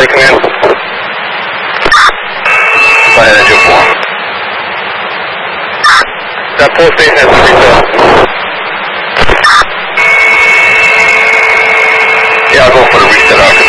Charlie, come in. Go ahead, engine 4. That pull station has to refill. Yeah, I'll go for the reset.